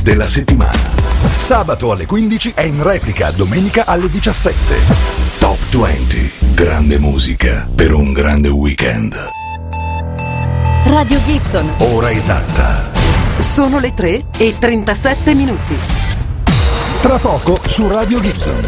della settimana. Sabato alle 15 è in replica domenica alle 17. Top 20. Grande musica per un grande weekend. Radio Gibson. Ora esatta. Sono le 3:37. Tra poco su Radio Gibson.